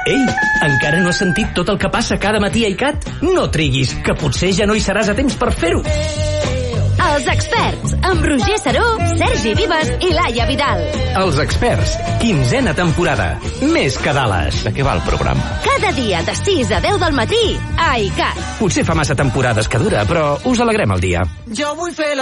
Ei, encara no has sentit tot el que passa cada matí a ICAT? No triguis, que potser ja no hi seràs a temps per fer-ho. Els experts, amb Roger Saró, Sergi Vives i Laia Vidal. Els experts, 15a temporada. Més que Dallas. De què va el programa? Cada dia de 6 a 10 del matí a ICAT. Potser fa massa temporades que dura, però us alegrem el dia. Jo vull fer la